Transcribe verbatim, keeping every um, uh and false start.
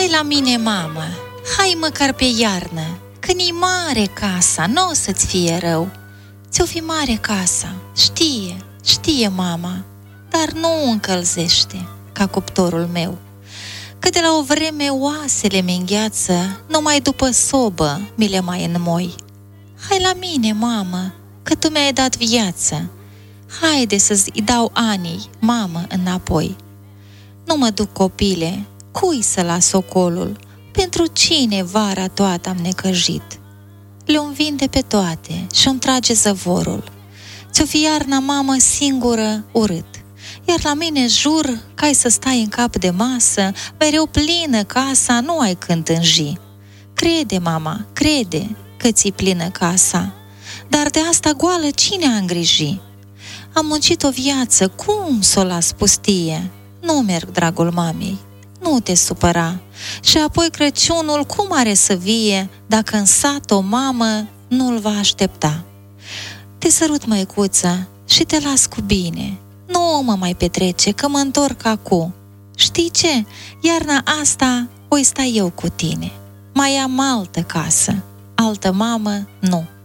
Hai la mine, mamă, hai măcar pe iarnă, când-i mare casa, n-o să-ți fie rău. Ți-o fi mare casa, știe, știe mama, dar nu încălzește ca cuptorul meu. Că de la o vreme oasele mi îngheață, numai după sobă mi le mai înmoi. Hai la mine, mamă, că tu mi-ai dat viață. Haide să-ți dau anii, mamă, înapoi. Nu mă duc, copile, cui să las ocolul? Pentru cine vara toată am necăjit? Le-o vinde pe toate și-mi trage zăvorul. Ți-o fi iarna, mamă, singură urât. Iar la mine jur că ai să stai în cap de masă, mereu plină casa, nu ai când tânji. Crede, mama, crede că ți-i plină casa, dar de asta goală cine a îngriji? Am muncit o viață, cum s-o las pustie? Nu merg, dragul mamei, nu te supăra. Și apoi Crăciunul cum are să vie dacă în sat o mamă nu-l va aștepta? Te sărut, măicuță, și te las cu bine. Nu mă mai petrece, că mă întorc acu. Știi ce? Iarna asta o sta eu cu tine. Mai am altă casă, altă mamă, nu.